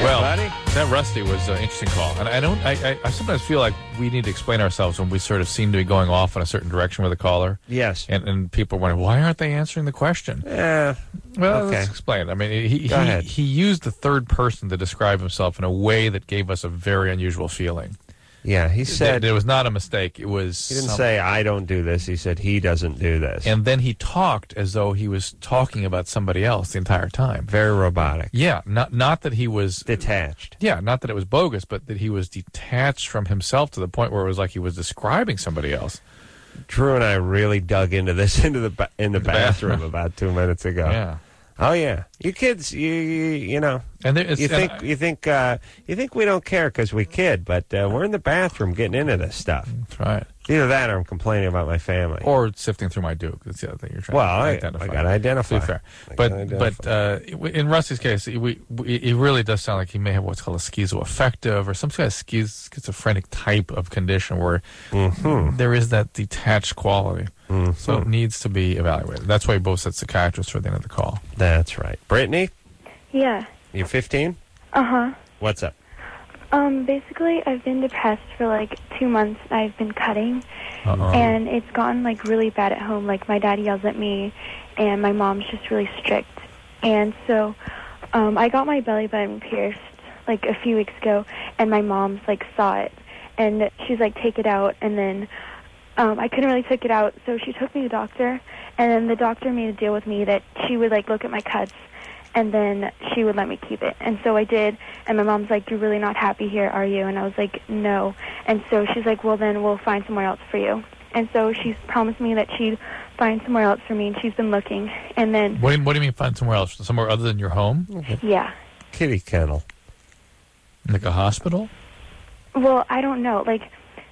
Well, buddy. that Rusty was an interesting call, and I sometimes feel like we need to explain ourselves when we sort of seem to be going off in a certain direction with a caller. Yes. And people are wondering, why aren't they answering the question? Yeah. Well, Okay. let's explain. I mean, Go ahead. he used the third person to describe himself in a way that gave us a very unusual feeling. Yeah, he said... It was not a mistake. It was... He didn't say, I don't do this. He said, he doesn't do this. And then he talked as though he was talking about somebody else the entire time. Very robotic. Yeah, not that he was... Detached. Yeah, not that it was bogus, but that he was detached from himself to the point where it was like he was describing somebody else. Drew and I really dug into this in the bathroom about 2 minutes ago. Yeah. Oh yeah, you kids, you know, And you think we don't care because we kid, but we're in the bathroom getting into this stuff. That's right. Either that, or I'm complaining about my family, or sifting through my Duke. That's the other thing you're trying to identify. I got to identify. To be fair. But in Rusty's case, it really does sound like he may have what's called a schizoaffective or some kind of schizophrenic type of condition where there is that detached quality. So it needs to be evaluated. That's why we both said psychiatrist for the end of the call. That's right. Brittany? Yeah. You 15? Uh-huh. What's up? Basically, I've been depressed for like 2 months. I've been cutting, and it's gotten like really bad at home. Like my dad yells at me, and my mom's just really strict. And so, I got my belly button pierced like a few weeks ago, and my mom's like saw it, and she's like, take it out, and then I couldn't really take it out, so she took me to the doctor, and then the doctor made a deal with me that she would like look at my cuts, and then she would let me keep it. And so I did, and my mom's like, you're really not happy here, are you? And I was like, no. And so she's like, well, then we'll find somewhere else for you. And so she's promised me that she'd find somewhere else for me, and she's been looking. And then... What do you mean find somewhere else? Somewhere other than your home? Yeah. Kitty kennel. Like a hospital? Well, I don't know. Like,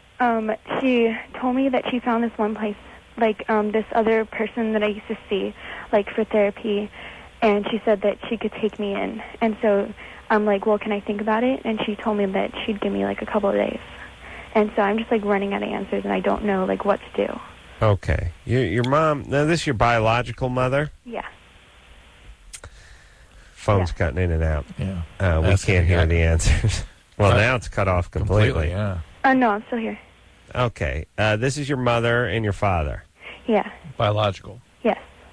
she told me that she found this one place, like, this other person that I used to see, like, for therapy, and she said that she could take me in. And so I'm like, well, can I think about it? And she told me that she'd give me, like, a couple of days. And so I'm just, like, running out of answers, and I don't know, like, what to do. Okay. Your mom, now this is your biological mother? Yeah. Phone's cutting in and out. Yeah. We can't hear the answers. Well, now it's cut off completely. Yeah. No, I'm still here. Okay. This is your mother and your father? Yeah. Biological. Yes.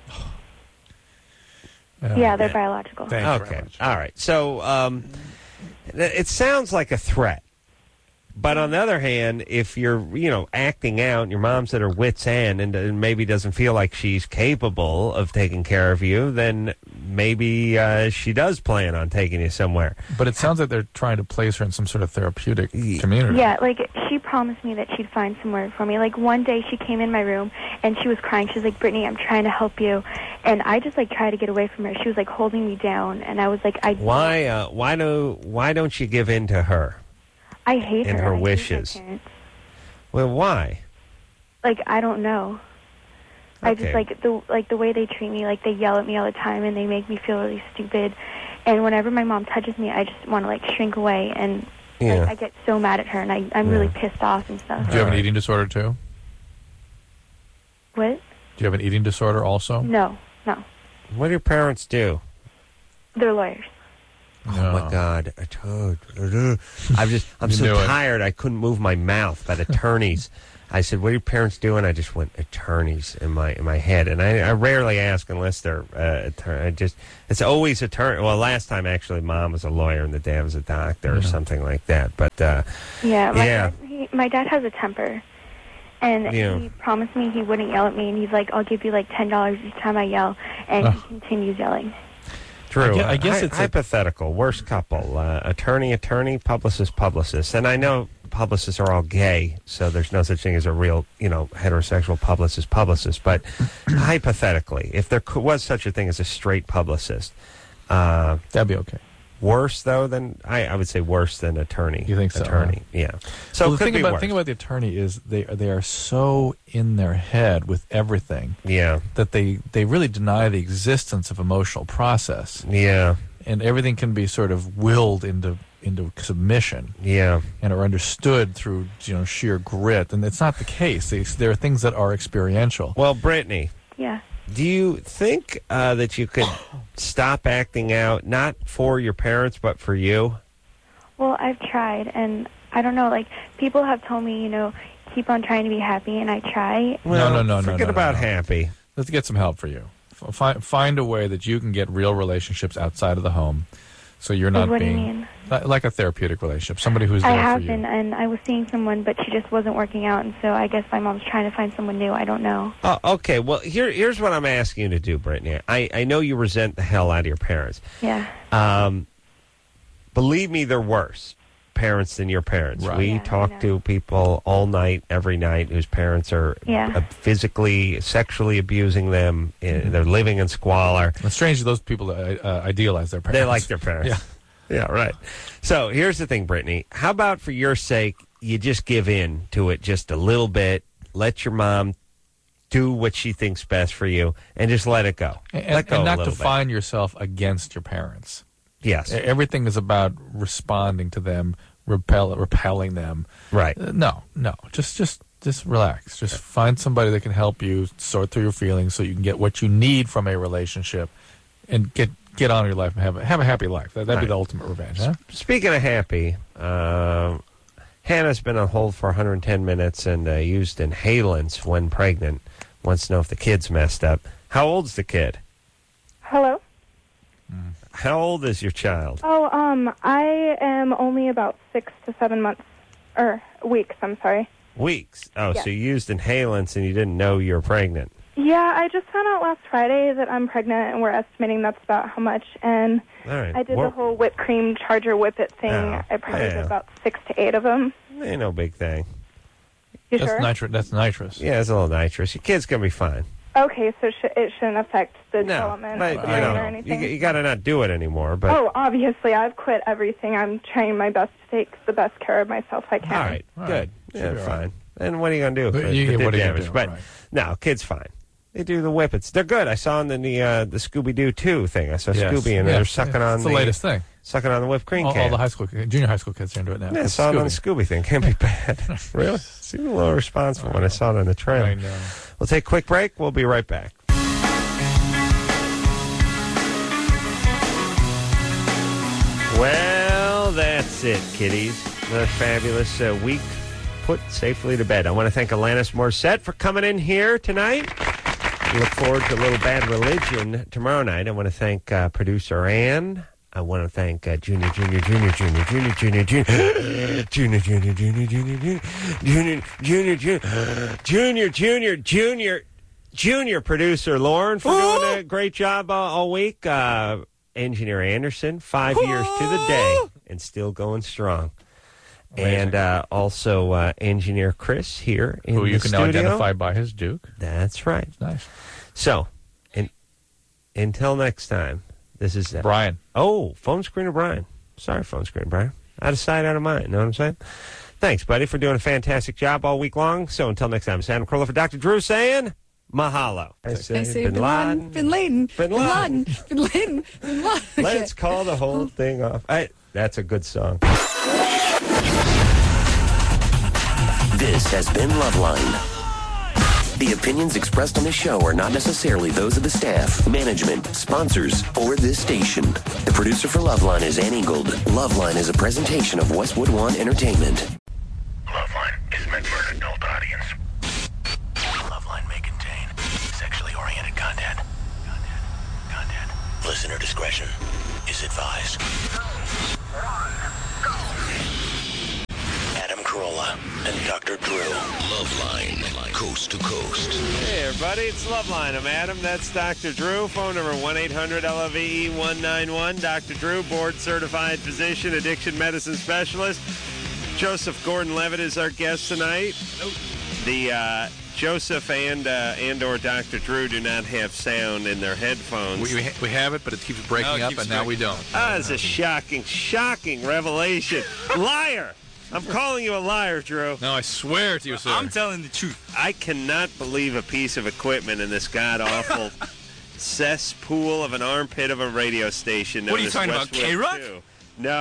Yeah, they're biological. Thank you very Okay. much. All right. So it sounds like a threat. But on the other hand, if you're, acting out, and your mom's at her wit's end and maybe doesn't feel like she's capable of taking care of you, then maybe she does plan on taking you somewhere. But it sounds like they're trying to place her in some sort of therapeutic community. Yeah, like, she promised me that she'd find somewhere for me. Like, one day she came in my room, and she was crying. She was like, Brittany, I'm trying to help you. And I just, like, tried to get away from her. She was, like, holding me down, and I was like, Why don't you give in to her? I hate and her. her I wishes. hate my parents. Well, why? Like, I don't know. Okay. I just like the way they treat me. Like, they yell at me all the time, and they make me feel really stupid. And whenever my mom touches me, I just want to, like, shrink away. And like, I get so mad at her, and I'm really pissed off and stuff. Do you have an eating disorder too? What? Do you have an eating disorder also? No. What do your parents do? They're lawyers. Oh my God! I'm so tired. I couldn't move my mouth. But attorneys, I said, "What are your parents doing?" I just went attorneys in my head, and I rarely ask unless they're it's always attorney. Well, last time actually, mom was a lawyer and the dad was a doctor or something like that. But my dad has a temper, and he promised me he wouldn't yell at me, and he's like, "I'll give you like $10 each time I yell," and he continues yelling. True. I guess it's hypothetical. Worst couple. Attorney, publicist. And I know publicists are all gay, so there's no such thing as a real, heterosexual publicist. But hypothetically, if there was such a thing as a straight publicist, that'd be okay. Worse, though, than I would say worse than attorney. You think so? Attorney, yeah. So the thing about the attorney is they are so in their head with everything. Yeah. That they really deny the existence of emotional process. Yeah. And everything can be sort of willed into submission. Yeah. And are understood through sheer grit, and it's not the case. There are things that are experiential. Well, Brittany. Yeah. Do you think that you could stop acting out, not for your parents, but for you? Well, I've tried, and I don't know, like, people have told me, keep on trying to be happy, and I try. Well, no. Forget about happy. Let's get some help for you. Find a way that you can get real relationships outside of the home, so you're not What do being you mean? like a therapeutic relationship. Somebody who's I there have for you. been, and I was seeing someone, but she just wasn't working out, and so I guess my mom's trying to find someone new. I don't know. Oh, okay. Well, here's what I'm asking you to do, Brittany. I know you resent the hell out of your parents. Yeah. Believe me, they're worse parents than your parents. Right. We Yeah, talk I know. to people all night, every night, whose parents are physically, sexually abusing them. They're living in squalor. It's strange that those people idealize their parents. They like their parents. Yeah, right. So here's the thing, Brittany. How about for your sake, you just give in to it just a little bit. Let your mom do what she thinks best for you, and just let it go. Let go and a not little bit. define yourself against your parents. Yes. Everything is about responding to them, repelling them. Right. No. Just relax. Just find somebody that can help you sort through your feelings so you can get what you need from a relationship and get on with your life and have a happy life. That'd be the ultimate revenge, huh? Speaking of happy, Hannah's been on hold for 110 minutes and used inhalants when pregnant. Wants to know if the kid's messed up. How old's the kid? Hello? How old is your child? Oh, I am only about 6 to 7 months, or weeks, I'm sorry. Weeks. Oh, Yes. so you used inhalants and you didn't know you were pregnant. Yeah, I just found out last Friday that I'm pregnant, and we're estimating that's about how much, and All right. I did the whole whipped cream charger whip it thing. Oh, I probably yeah. did about 6 to 8 of them. Ain't no big thing. You That's sure? That's nitrous. Yeah, it's a little nitrous. Your kid's going to be fine. Okay, so it shouldn't affect the No, development but, of the brain or you anything? got to not do it anymore. But Oh, obviously, I've quit everything. I'm trying my best to take the best care of myself I can. all right, All good. right. Yeah, Should be all fine. right. And what are you going to do? But if you- it did what are you gonna damage? do? But Right. no, kid's fine. They do the whippets. They're good. I saw them in the Scooby-Doo 2 thing. I saw Yes. Scooby, and they're Yes. sucking It's on the latest thing. Sucking on the whipped cream All can. the junior high school kids are into it now. Yeah, I It's saw it on the Scooby. Scooby thing. Can't be bad. Really? Seemed a little responsible when I saw it on the trailer. I know. We'll take a quick break. We'll be right back. Well, that's it, kiddies. Another fabulous week put safely to bed. I want to thank Alanis Morissette for coming in here tonight. We look forward to a little Bad Religion tomorrow night. I want to thank producer Ann. I want to thank Junior producer Lauren for doing a great job all week. Engineer Anderson, 5 years to the day and still going strong. Amazing. And also engineer Chris here in Who the you can studio. now identify by his Duke. That's right. Nice. So, until next time, this is Brian. Oh, phone screener Brian. Sorry, phone screener Brian. Out of sight, out of mind. Know what I'm saying? Thanks, buddy, for doing a fantastic job all week long. So until next time, Sam Carolla for Dr. Drew saying mahalo. I say Bin Laden. Bin Laden. Bin Laden. Bin Laden. Bin Laden. Let's call the whole thing off. That's a good song. This has been Loveline. The opinions expressed on the show are not necessarily those of the staff, management, sponsors, or this station. The producer for Loveline is Ann Ingold. Loveline is a presentation of Westwood One Entertainment. Loveline is meant for an adult audience. Loveline may contain sexually oriented content. Listener discretion is advised. Adam Carolla and Dr. Drew. Loveline, coast to coast. Hey, everybody, it's Loveline. I'm Adam. That's Dr. Drew. Phone number 1-800-LOVE-191. Dr. Drew, board-certified physician, addiction medicine specialist. Joseph Gordon-Levitt is our guest tonight. The Joseph and or Dr. Drew do not have sound in their headphones. We have it, but it keeps breaking up, and now we don't. It's a shocking revelation. Liar! I'm calling you a liar, Drew. No, I swear to you, sir. I'm telling the truth. I cannot believe a piece of equipment in this god-awful cesspool of an armpit of a radio station. What are you talking about, K-Rock? No.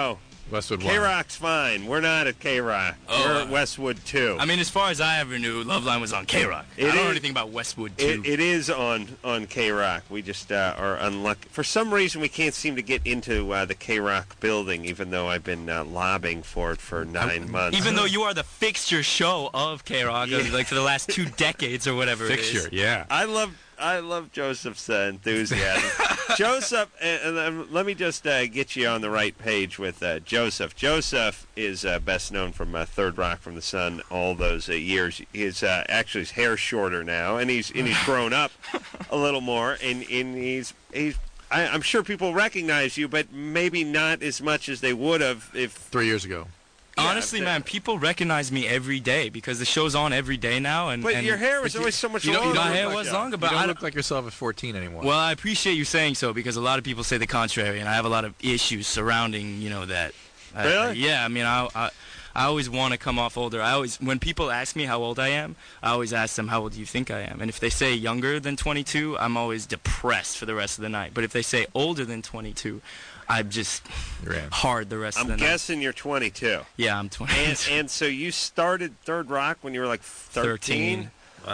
Westwood 1. K-Rock's fine. We're not at K-Rock. We're at Westwood 2. I mean, as far as I ever knew, Loveline was on K-Rock. I don't know anything about Westwood 2. It is on K-Rock. We just are unlucky. For some reason, we can't seem to get into the K-Rock building, even though I've been lobbying for it for 9 months. Even though you are the fixture show of K-Rock, like for the last 2 decades or whatever it is. Fixture, yeah. I love Joseph's enthusiasm. Joseph, and let me just get you on the right page with Joseph. Joseph is best known from Third Rock from the Sun all those years. His actually his hair's shorter now, and he's grown up a little more, and he's I'm sure people recognize you, but maybe not as much as they would have if 3 years ago. Honestly, man, people recognize me every day because the show's on every day now. But your hair was always so much longer. My hair was longer, but you I don't don't look like yourself at 14 anymore. Well, I appreciate you saying so because a lot of people say the contrary, and I have a lot of issues surrounding, that. Really? Yeah, I mean, I always want to come off older. When people ask me how old I am, I always ask them, how old do you think I am? And if they say younger than 22, I'm always depressed for the rest of the night. But if they say older than 22, I'm just hard the rest of the night. I'm guessing you're 22. Yeah, I'm 22. And so you started Third Rock when you were like 13?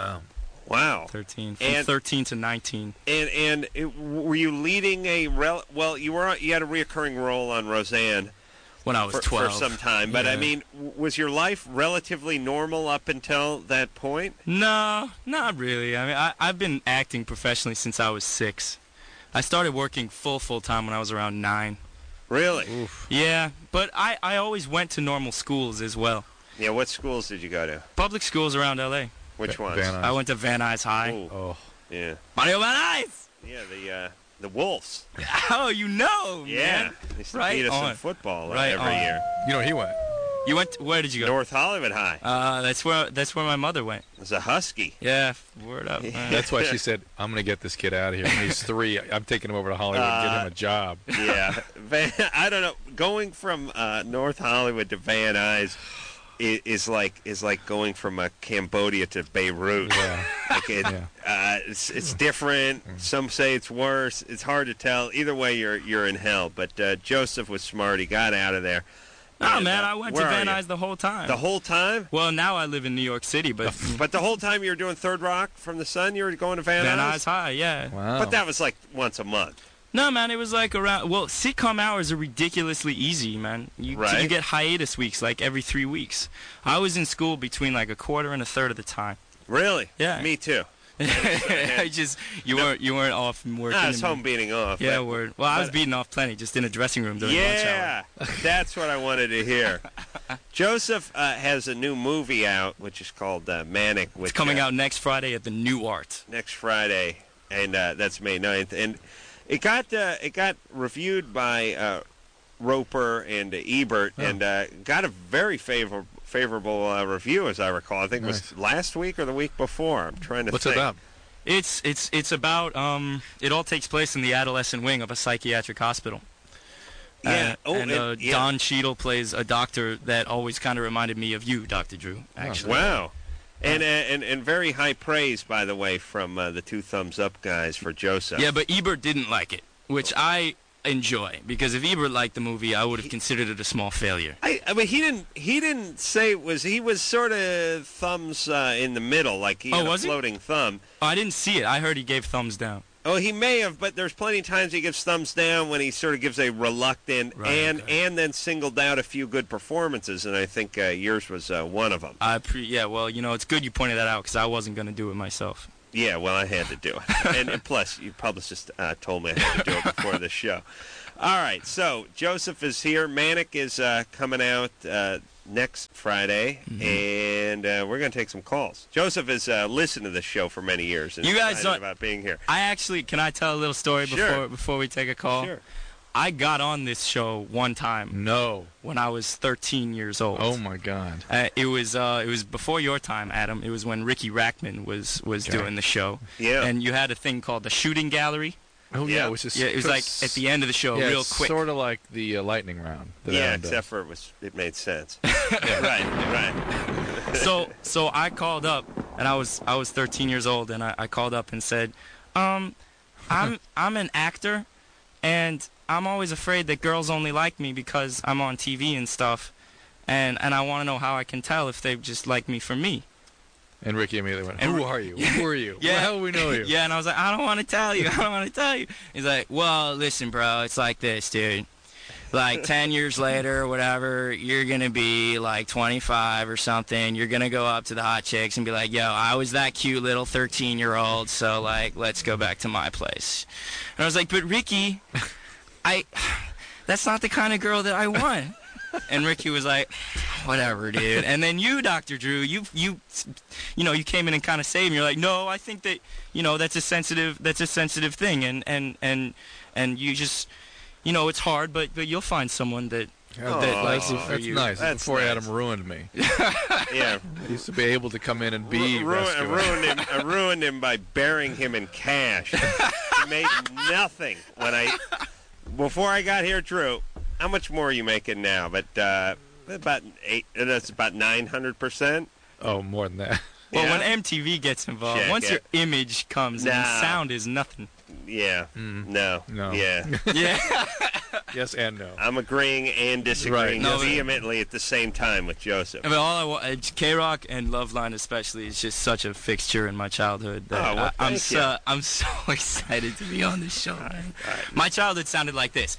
Wow. 13. From 13 to 19. And were you leading you had a reoccurring role on Roseanne when I was 12 for some time, but I mean, was your life relatively normal up until that point? No, not really. I mean, I've been acting professionally since I was 6. I started working full time when I was around 9. Really? Oof. Yeah, but I always went to normal schools as well. Yeah, what schools did you go to? Public schools around L.A. Which ones? Van Nuys. I went to Van Nuys High. Ooh. Oh. Yeah. Mario Van Nuys! Yeah, the Wolves. Oh, you know, yeah. man. They used to Right beat us on. in football Right every on. year. You know where he went? You where did you go? North Hollywood High. That's where my mother went. It's a Husky. Yeah, word up. Man. That's why she said, I'm going to get this kid out of here. When he's 3, I'm taking him over to Hollywood and get him a job. Yeah. I don't know. Going from North Hollywood to Van Nuys is like going from Cambodia to Beirut. Yeah. It's different. Some say it's worse. It's hard to tell. Either way, you're in hell. But Joseph was smart. He got out of there. Oh, man, I went to Van Nuys the whole time. The whole time? Well, now I live in New York City, but... But the whole time you were doing Third Rock from the Sun, you were going to Van Nuys? Van Nuys High, yeah. Wow. But that was like once a month. No, man, it was like around... Well, sitcom hours are ridiculously easy, man. You get hiatus weeks, like every 3 weeks. I was in school between like a quarter and a third of the time. Really? Yeah. Me too. You weren't off working. I was home beating off. Yeah, word. Well, I was beating off plenty, just in a dressing room during lunch hour. Yeah, that's what I wanted to hear. Joseph has a new movie out, which is called Manic. It's coming out next Friday at the New Art. Next Friday, and that's May 9th. And it got reviewed by Roper and Ebert, and got a very favorable review, as I recall. I think it was last week or the week before. I'm trying to think. What's it about? It's about it all takes place in the adolescent wing of a psychiatric hospital. Yeah. Don Cheadle plays a doctor that always kind of reminded me of you, Dr. Drew, actually. Wow. And very high praise, by the way, from the Two Thumbs Up guys for Joseph. Yeah, but Ebert didn't like it, which I enjoy, because if Ebert liked the movie, I would have considered it a small failure. I mean, he didn't say it was. He was sort of thumbs in the middle, like he had a floating thumb. Oh, I didn't see it. I heard he gave thumbs down. Oh, he may have, but there's plenty of times he gives thumbs down when he sort of gives a reluctant and then singled out a few good performances, and I think yours was one of them. Yeah, well, it's good you pointed that out, because I wasn't going to do it myself. Yeah, well, I had to do it. and plus, your publicist told me I had to do it before the show. All right, so Joseph is here. Manic is coming out next Friday, and we're going to take some calls. Joseph has listened to this show for many years and you guys excited about being here. Can I tell a little story before we take a call? Sure. I got on this show one time. No. When I was 13 years old. Oh my God. It was before your time, Adam. It was when Ricky Rackman was doing the show. Yeah. And you had a thing called the shooting gallery. Oh yeah, it was just it was like at the end of the show, real quick. Sort of like the lightning round. Yeah, except for it made sense. Right. So I called up, and I was 13 years old, and I called up and said, I'm an actor, and I'm always afraid that girls only like me because I'm on TV and stuff, and I want to know how I can tell if they just like me for me. And Ricky immediately went, "Who are you? Who are you? Yeah. How do we know you?" Yeah, and I was like, I don't want to tell you. I don't want to tell you. He's like, well, listen, bro, it's like this, dude. Like 10 years later or whatever, you're going to be like 25 or something. You're going to go up to the hot chicks and be like, yo, I was that cute little 13-year-old, so like, let's go back to my place. And I was like, but Ricky, that's not the kind of girl that I want. And Ricky was like, whatever, dude. And then you, Dr. Drew, you came in and kind of saved me. You're like, no, I think that, that's a sensitive thing. And you just, it's hard, but you'll find someone that likes it for you. That's nice. That's before nice. Adam ruined me. Yeah. I used to be able to come in and be rescued. I ruined him by burying him in cash. He made nothing before I got here, Drew. How much more are you making now? But about 8. That's about 900%. Oh, more than that. Well, Yeah. when MTV gets involved, once your image comes in, sound is nothing. Yeah. No. Yeah. Yeah. Yes and no. I'm agreeing and disagreeing vehemently at the same time with Joseph. I mean, all I want, K-Rock and Loveline especially, is just such a fixture in my childhood that I'm so excited to be on this show, man. Right. My childhood sounded like this: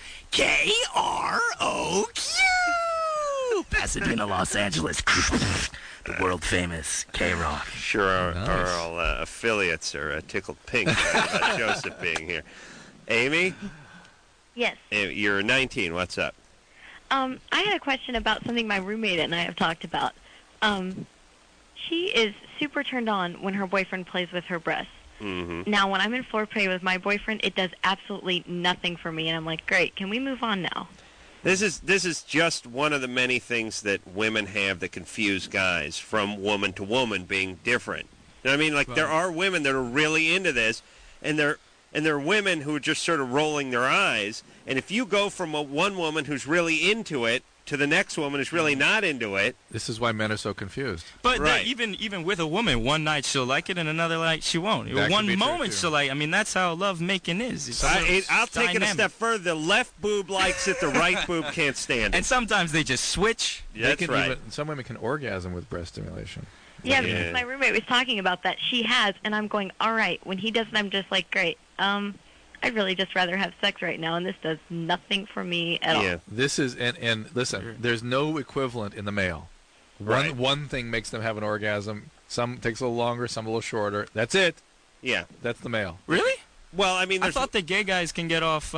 K-R-O-Q, Pasadena, Los Angeles, the world famous K-Rock. Sure, our all affiliates are tickled pink about Joseph being here. Amy? Yes. You're 19. What's up? I had a question about something my roommate and I have talked about. She is super turned on when her boyfriend plays with her breasts. Mm-hmm. Now, when I'm in foreplay with my boyfriend, it does absolutely nothing for me, and I'm like, great, can we move on now? This is just one of the many things that women have that confuse guys from woman to woman being different. You know what I mean? Like, there are women that are really into this, and there are women who are just sort of rolling their eyes. And if you go from one woman who's really into it to the next woman who's really not into it. This is why men are so confused. But even with a woman, one night she'll like it and another night she won't. That one moment she'll like. I mean, that's how love making is. I'll take it a step further. The left boob likes it, the right boob can't stand it. And sometimes they just switch. Yeah, that's right. Some women can orgasm with breast stimulation. Yeah, because my roommate was talking about that. She has, and I'm going, all right. When he does it, I'm just like, great. I'd really just rather have sex right now, and this does nothing for me at all. This is, and listen, there's no equivalent in the male. One thing makes them have an orgasm. Some takes a little longer, some a little shorter. That's it. Yeah. That's the male. Really? Well, I mean, I thought that gay guys can get off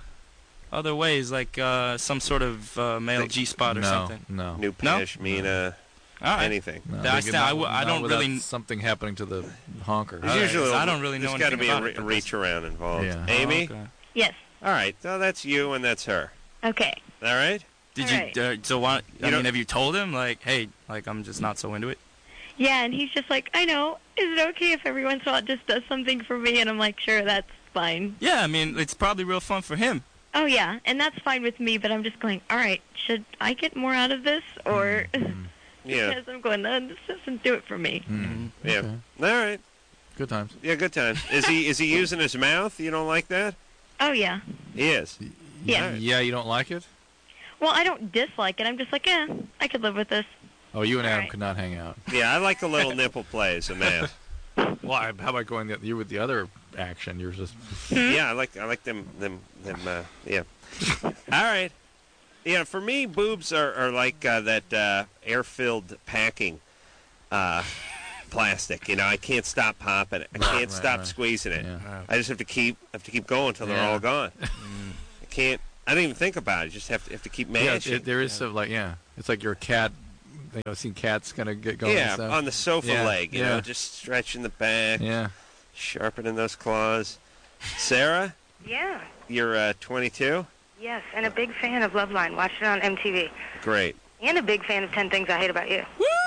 other ways, like some sort of male G-spot or something. No. New pashmina. Anything. No. I don't really. Something happening to the honker. Usually, I don't really know anything about it. There's got to be a reach around involved. Yeah. Amy? Okay. Yes. All right. So that's you and that's her. Okay. All right? Did you? Have you told him, like, hey, like, I'm just not so into it? Yeah, and he's just like, I know. Is it okay if every once in a while it just does something for me? And I'm like, sure, that's fine. Yeah, I mean, it's probably real fun for him. Oh, yeah, and that's fine with me, but I'm just going, all right, should I get more out of this? Or... Yeah. Because I'm going, no, this doesn't do it for me. Mm-hmm. Yeah. Okay. All right. Good times. Yeah, good times. Is he using his mouth? You don't like that? Oh, yeah. He is. Yeah. Yeah, you don't like it? Well, I don't dislike it. I'm just like, I could live with this. Oh, you and Adam could not hang out. Yeah, I like the little nipple plays, a man. Well, how about going you with the other action? You're just... Yeah, I like them, yeah. All right. Yeah, for me, boobs are like that air-filled packing plastic. You know, I can't stop popping it. I can't stop squeezing it. Yeah. I just have to keep going until they're all gone. I can't. I don't even think about it. You just have to keep mashing. Yeah, there is some it's like your cat. I've seen cats kind of get going. Yeah, and stuff. on the sofa leg. You know, just stretching the back. Yeah, sharpening those claws. Sarah? Yeah. You're 22. Yes, and a big fan of Loveline. Watched it on MTV. Great. And a big fan of 10 Things I Hate About You.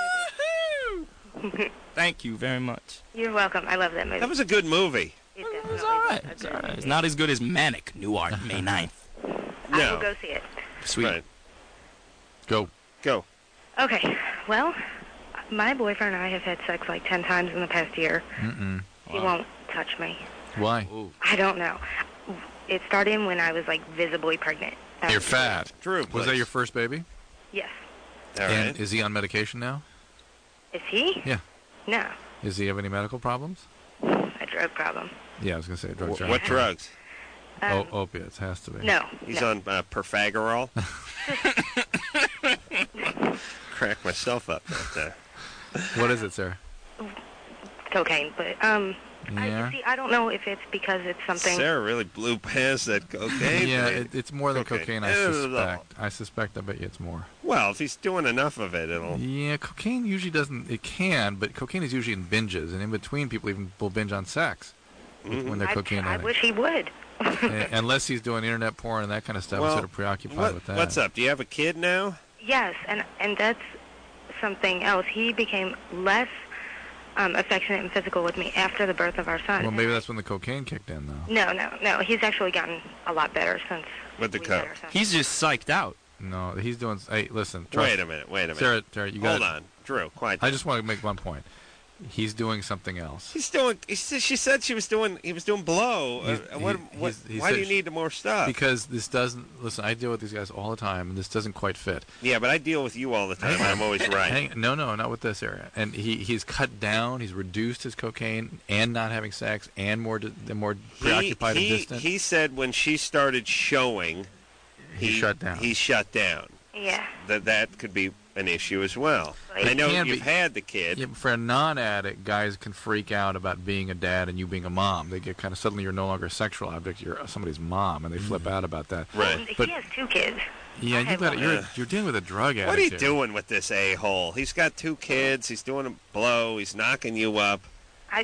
Woohoo! Thank you very much. You're welcome. I love that movie. That was a good movie. It was all right. It's all right. It's not as good as Manic, Newark, May 9th. I will go see it. Sweet. Right. Go. Okay. Well, my boyfriend and I have had sex like 10 times in the past year. Mm-mm. He won't touch me. Why? I don't know. it started when I was like visibly pregnant. You're fat. Drew, Was that your first baby? Yes. All And right. is he on medication now? Is he? Yeah. No. Does he have any medical problems? A drug problem. Yeah, I was going to say drug. What drugs? Opiates has to be. No. He's no. on Perfagorol. Crack myself up right there. What is it, Sarah? Cocaine, but Yeah. I don't know if it's because it's something. Sarah really blew past that cocaine. Yeah, thing. it's more than Cocaine. cocaine. I suspect. I bet you it's more. Well, if he's doing enough of it, it'll. Yeah, cocaine usually doesn't. It can, but cocaine is usually in binges, and in between, people even will binge on sex when they're cocaine I addicts. wish he would. Unless he's doing internet porn and that kind of stuff, Well, sort of preoccupied with that. What's up? Do you have a kid now? Yes, and that's something else. He became less affectionate and physical with me after the birth of our son. Well, maybe that's when the cocaine kicked in, though. No. He's actually gotten a lot better since. With the we had coke. our son. He's just psyched out. No, he's doing. Hey, listen. Wait a minute. Sarah, you got. Hold on, Drew. Quiet. I just want to make one point. He's doing something else. He's doing. She said he was doing blow. Why do you need more stuff? Because this doesn't. Listen, I deal with these guys all the time, and this doesn't quite fit. Yeah, but I deal with you all the time. I'm always right. No, not with this area. And he's cut down. He's reduced his cocaine and not having sex and more preoccupied and distant. He said when she started showing, he shut down. He shut down. Yeah. That could be an issue as well. It I know can you've be. had the kid. Yeah, but for a non-addict, guys can freak out about being a dad and you being a mom. They get kind of suddenly you're no longer a sexual object. You're somebody's mom, and they flip out about that. Right. He But has 2 kids. yeah, you're dealing with a drug addict. What are you here. doing with this a-hole? He's got 2 kids. He's doing a blow. He's knocking you up. I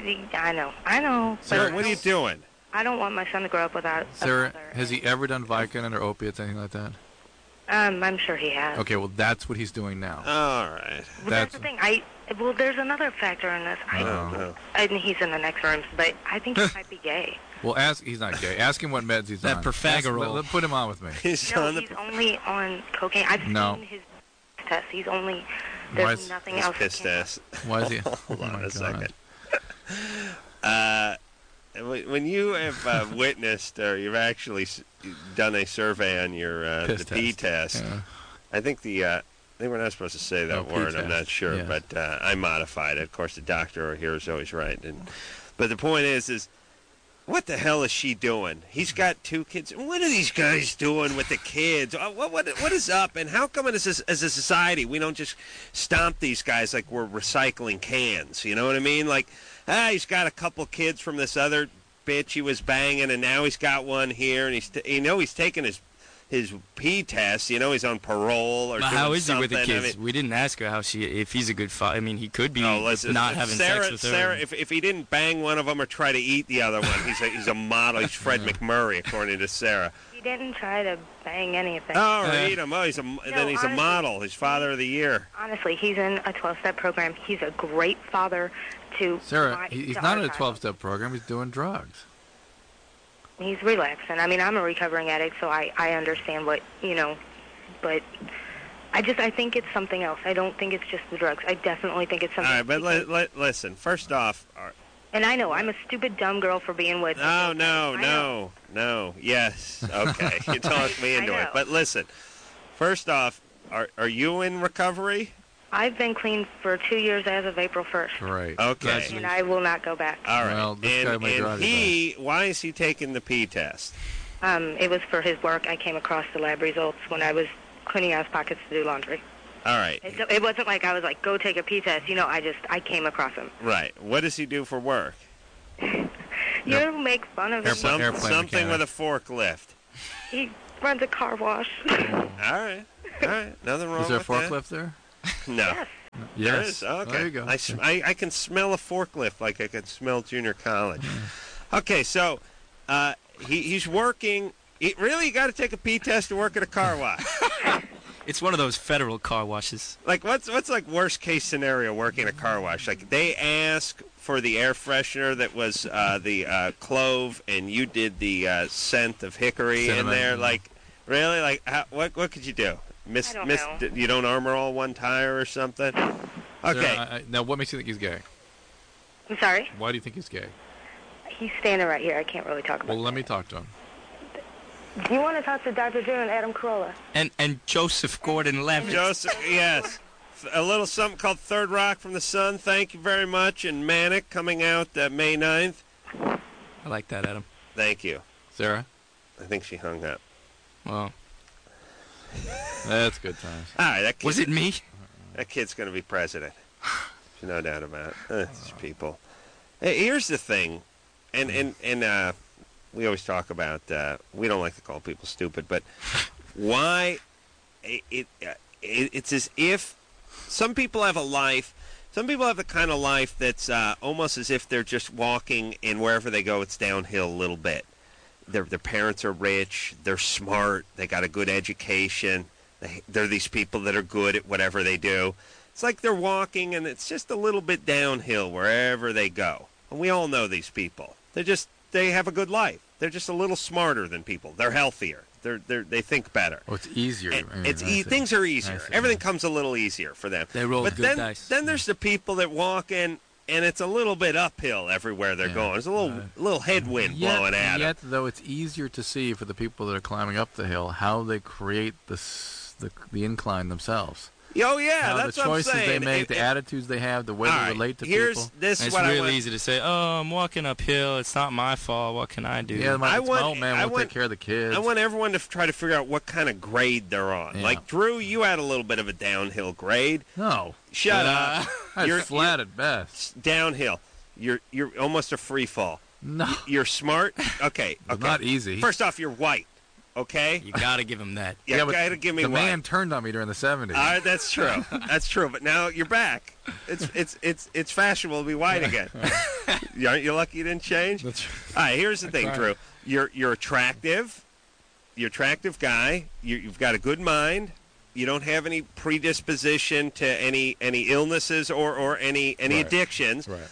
know. Sarah, but what are you doing? I don't want my son to grow up without a Sarah, father. has he ever done Vicodin or opiates, anything like that? I'm sure he has. Okay, well, that's what he's doing now. All right. Well, that's the thing. There's another factor in this. I don't know. And he's in the next room, but I think he might be gay. Well, he's not gay. Ask him what meds he's That on. Perfagorol. Put him on with me. He's only on cocaine. I've seen his test. He's only. There's nothing else. Pissed ass. Why is he? Hold on a second. When you have witnessed or you've actually done a survey on your the pee test, yeah. I think they were not supposed to say that word. I'm not sure, yes. but I modified it. Of course, the doctor here is always right. But the point is what the hell is she doing? He's got 2 kids. What are these guys doing with the kids? What is up? And how come as a society we don't just stomp these guys like we're recycling cans? You know what I mean? Like, he's got a couple kids from this other bitch he was banging, and now he's got one here, and he's taking his pee test. He's on parole or But doing how is he with the something. kids? I mean, we didn't ask her if he's a good father. I mean, he could be listen, not having Sarah, sex with her. Sarah, if he didn't bang one of them or try to eat the other one, he's a model. He's Fred McMurray, according to Sarah. He didn't try to bang anything. Oh, eat him. Oh, he's a model. He's Father of the Year. Honestly, he's in a 12-step program. He's a great father to. Sarah, he's not in a 12-step program. He's doing drugs. He's relaxing. I mean, I'm a recovering addict, so I understand what, but I think it's something else. I don't think it's just the drugs. I definitely think it's something All right, but listen, first off... And I know, I'm a stupid, dumb girl for being with... No. Yes. Okay. You talked me into it. But listen, first off, are you in recovery? I've been clean for 2 years as of April 1st. Right. Okay. And I will not go back. All right. Well, this guy might drive you back. Why is he taking the pee test? It was for his work. I came across the lab results when I was cleaning out his pockets to do laundry. All right. It wasn't like I was like, go take a pee test. I came across him. Right. What does he do for work? You make fun of him. Something with a forklift. He runs a car wash. All right. Nothing wrong with that. Is there a forklift there? No. Yes. There is? Okay. There you go. I can smell a forklift like I can smell junior college. Okay, so he's working. You got to take a pee test to work at a car wash. It's one of those federal car washes. Like, what's like worst case scenario working at a car wash? Like, they ask for the air freshener that was the clove, and you did the scent of hickory in there. Like, really? Like, what could you do? I don't know. You don't armor all one tire or something? Okay. Now, what makes you think he's gay? I'm sorry? Why do you think he's gay? He's standing right here. I can't really talk about Well, let me talk to him. Do you want to talk to Dr. Drew and Adam Carolla? And Joseph Gordon-Levitt. Joseph, yes. A little something called Third Rock from the Sun. Thank you very much. And Manic coming out May 9th. I like that, Adam. Thank you. Sarah? I think she hung up. Well, that's good times. All right, that kid, was it me? That kid's going to be president. There's no doubt about it. These people. Hey, here's the thing, and we always talk about, we don't like to call people stupid, but why it's as if some people have a life, some people have the kind of life that's almost as if they're just walking, and wherever they go, it's downhill a little bit. Their parents are rich, they're smart, they got a good education, they're these people that are good at whatever they do. It's like they're walking, and it's just a little bit downhill wherever they go. And we all know these people. They have a good life. They're just a little smarter than people. They're healthier. They think better. Oh, it's easier. Things are easier. Everything comes a little easier for them. They roll good dice. Then there's the people that walk in, and it's a little bit uphill everywhere they're going. There's a little headwind blowing at them. Yet, though, it's easier to see for the people that are climbing up the hill how they create the incline themselves. Oh, yeah, how that's the what I'm choices saying. they make, the attitudes they have, the way they relate to people. It's really easy to say, oh, I'm walking uphill. It's not my fault. What can I do? Yeah, my old man will take care of the kids. I want everyone to try to figure out what kind of grade they're on. Yeah. Like, Drew, you had a little bit of a downhill grade. No. Shut up. You're flat at best. Downhill. You're almost a free fall. No. You're smart. Okay. Not easy. First off, you're white. Okay? You got to give him that. Yeah, you got to give me the white. man turned on me during the 70s. That's true. That's true. But now you're back. It's fashionable to be white again. Aren't you lucky you didn't change? All right, here's the thing, Drew. You're attractive. You're an attractive guy. You've got a good mind. You don't have any predisposition to any illnesses or any addictions. Right.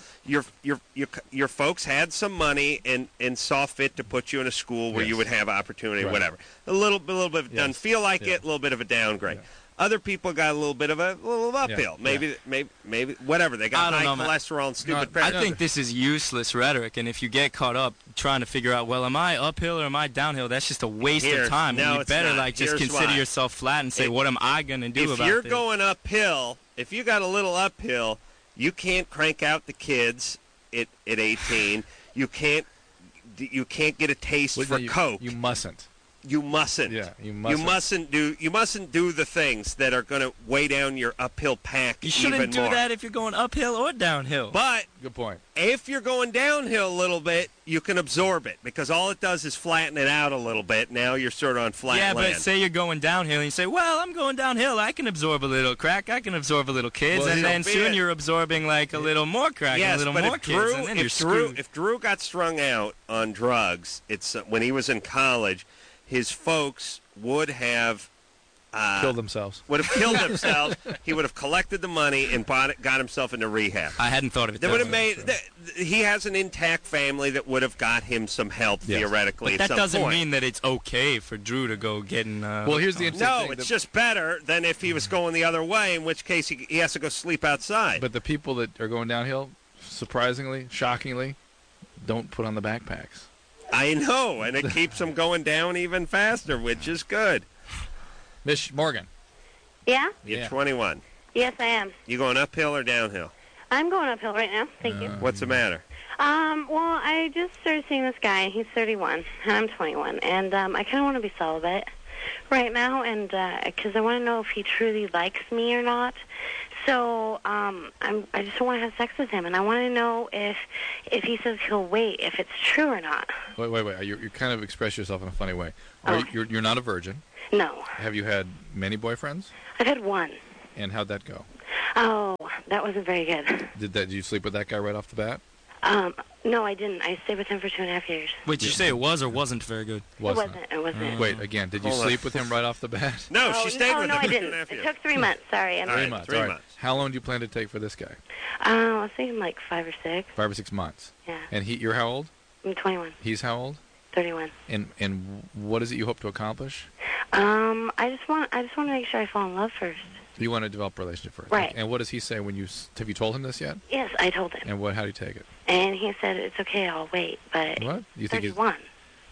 Your folks had some money and saw fit to put you in a school where you would have opportunity, whatever. A little bit of doesn't feel like it, a little bit of a downgrade. Yeah. Other people got a little bit of a little uphill. Maybe whatever. They got high cholesterol and stupid parents. I think this is useless rhetoric, and if you get caught up trying to figure out, well, am I uphill or am I downhill? That's just a waste of time. No, you better just consider yourself flat and say, what am I going to do about this? If you're going uphill, if you got a little uphill, you can't crank out the kids at 18. You can't get a taste for Coke. You mustn't. You mustn't. Yeah, you mustn't. You mustn't do the things that are going to weigh down your uphill pack You shouldn't even do more. that if you're going uphill or downhill. But good point. If you're going downhill a little bit, you can absorb it because all it does is flatten it out a little bit. Now you're sort of on flat land. Yeah, but say you're going downhill and you say, well, I'm going downhill. I can absorb a little crack. I can absorb a little kids. Well, and then soon you're absorbing like a little more crack and a little more kids. And then you're screwed. If Drew got strung out on drugs, when he was in college, his folks would have killed themselves. Would have killed themselves. He would have collected the money and got himself into rehab. I hadn't thought of it. That would have made. He has an intact family that would have got him some help theoretically. But that at some doesn't point. mean that it's okay for Drew to go getting. Well, here's the interesting thing. No, it's just better than if he was going the other way, in which case he has to go sleep outside. But the people that are going downhill, surprisingly, shockingly, don't put on the backpacks. I know, and it keeps them going down even faster, which is good. Miss Morgan. Yeah? You're 21. Yes, I am. You going uphill or downhill? I'm going uphill right now. Thank you. What's the matter? Well, I just started seeing this guy. He's 31, and I'm 21, and I kind of want to be celibate right now, and because I want to know if he truly likes me or not. So I just want to have sex with him, and I want to know if he says he'll wait, if it's true or not. Wait. You kind of express yourself in a funny way. You're not a virgin. No. Have you had many boyfriends? I've had one. And how'd that go? Oh, that wasn't very good. Did you sleep with that guy right off the bat? No, I didn't. I stayed with him for 2.5 years. Wait, did you say it was or wasn't very good? It wasn't. Wait, again, did you sleep with him right off the bat? No, she stayed with him for for 2.5 years. It took 3 months. Sorry. Three months. All right. How long do you plan to take for this guy? I was thinking like 5 or 6. 5 or 6 months. Yeah. And you're how old? I'm 21. He's how old? 31. And what is it you hope to accomplish? I just want to make sure I fall in love first. You want to develop a relationship first, right? And what does he say when have you told him this yet? Yes, I told him. And how do you take it? And he said it's okay, I'll wait. But what? You think 31.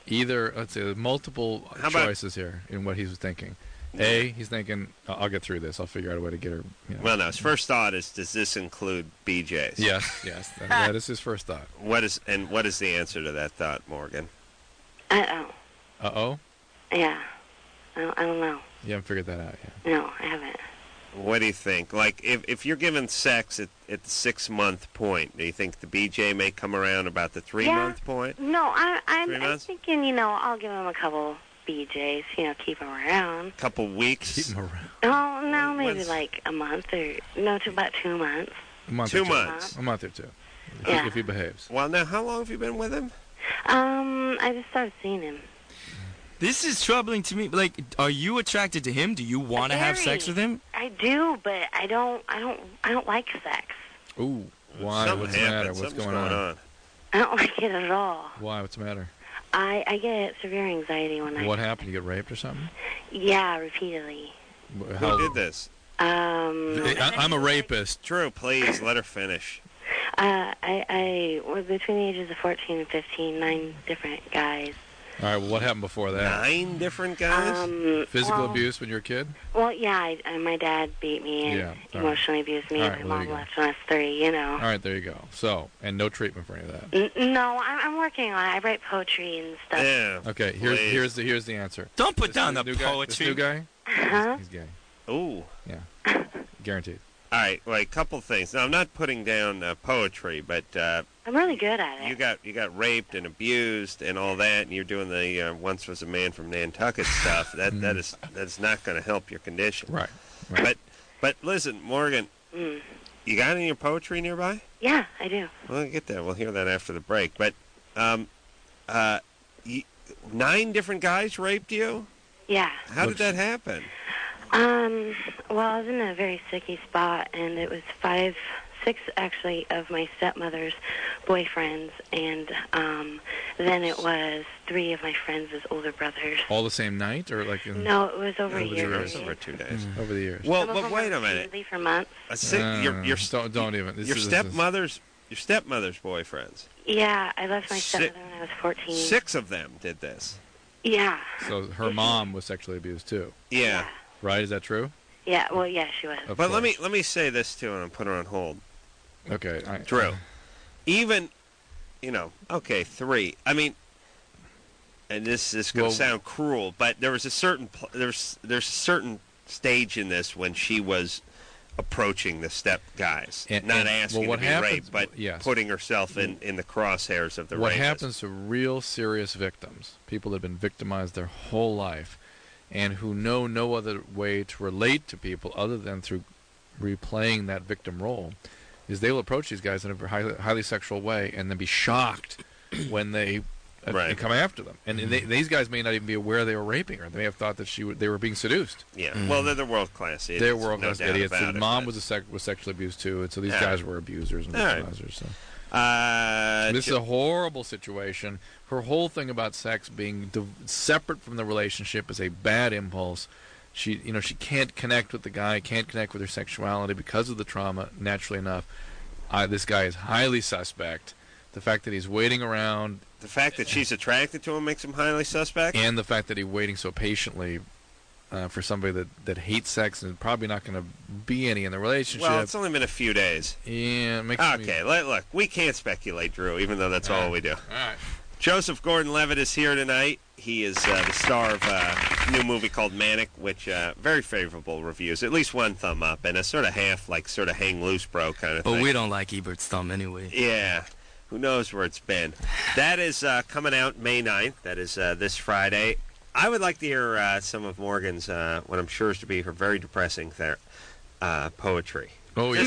Either, let's say, multiple choices here in what he's thinking. A, he's thinking, I'll get through this. I'll figure out a way to get her. Well, no, his first thought is, does this include BJ's? Yes. That is his first thought. What is the answer to that thought, Morgan? Uh-oh. Uh-oh? Yeah. I don't know. You haven't figured that out yet. No, I haven't. What do you think? Like, if you're given sex at the 6-month point, do you think the BJ may come around about the 3-month point? No, I'm thinking, I'll give him a couple BJs, keep him around. Couple weeks? Keep him around. Oh, no, maybe like a month or, to about 2 months. A month 2 or two. months? A month or two. Yeah. If he behaves. Well, now, how long have you been with him? I just started seeing him. This is troubling to me. Like, are you attracted to him? Do you want to have sex with him? I do, but I don't like sex. Ooh, why? What's the matter? What's going on? I don't like it at all. Why? What's the matter? I get severe anxiety when What happened? You get raped or something? Yeah, repeatedly. Who did this? I'm a rapist. Drew, please, let her finish. I was between the ages of 14 and 15, 9 different guys. All right, well, what happened before that? 9 different guys? Physical abuse when you were a kid? Well, yeah, my dad beat me and emotionally abused me, and my mom left when I was 3, All right, there you go. So, and no treatment for any of that? No, I'm working on it. I write poetry and stuff. Yeah, okay, here's the answer. Don't put down the poetry. This new guy? Huh? He's gay. Ooh. Yeah. Guaranteed. All right, well, a couple things. Now, I'm not putting down poetry, but I'm really good at it. You got raped and abused and all that, and you're doing the once was a man from Nantucket stuff. That is not going to help your condition. Right. But listen, Morgan, you got any of your poetry nearby? Yeah, I do. Well, get that. We'll hear that after the break. But 9 different guys raped you? Yeah. How did that happen? Well, I was in a very sticky spot, and it was 6 actually of my stepmother's boyfriends, and then it was 3 of my friends' older brothers. All the same night, or like? No, it was over a year. It was over 2 days. Over the years. Well, but wait a minute. For months. Don't even. Your stepmother's boyfriends. Yeah, I left my stepmother when I was 14. 6 of them did this. Yeah. So her mom was sexually abused too. Yeah. Right? Is that true? Yeah. Well, yeah, she was. But let me say this too, and I'll put her on hold. Okay. Drew. Even, 3. I mean, and this is going to sound cruel, but there was a certain there's a certain stage in this when she was approaching the step guys, not asking to be raped, but putting herself in the crosshairs of the rapist. What happens to real serious victims, people that have been victimized their whole life, and who know no other way to relate to people other than through replaying that victim role, is they will approach these guys in a highly sexual way and then be shocked when they come after them. And these guys may not even be aware they were raping her. They may have thought that they were being seduced. Yeah. Well, they're world-class idiots. They're world-class idiots. The mom was sexually abused too, and so these guys were abusers and victimizers. So. This is a horrible situation. Her whole thing about sex being separate from the relationship is a bad impulse. She can't connect with the guy, can't connect with her sexuality because of the trauma. Naturally enough, this guy is highly suspect. The fact that he's waiting around, the fact that she's attracted to him makes him highly suspect, and the fact that he's waiting so patiently for somebody that hates sex and is probably not going to be any in the relationship. Well, it's only been a few days. Yeah, it makes okay. Look, we can't speculate, Drew, even though that's all we do. All right. Joseph Gordon-Levitt is here tonight. He is the star of a new movie called Manic, which very favorable reviews, at least 1 thumb up, and a sort of hang loose bro kind of thing. But we don't like Ebert's thumb anyway. Yeah. Who knows where it's been. That is coming out May 9th. That is this Friday. I would like to hear some of Morgan's, what I'm sure is to be her very depressing poetry. Oh, yeah.